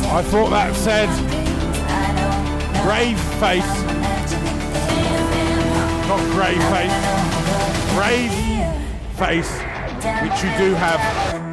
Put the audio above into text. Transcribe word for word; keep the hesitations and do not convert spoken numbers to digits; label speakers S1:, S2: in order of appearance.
S1: I thought that said brave face, not grey face, brave face, which you do have.